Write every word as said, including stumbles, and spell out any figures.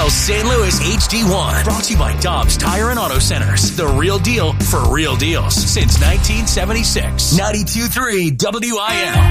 L Saint Louis H D one. Brought to you by Dobbs Tire and Auto Centers. The real deal for real deals since nineteen seventy-six. ninety-two point three W I L.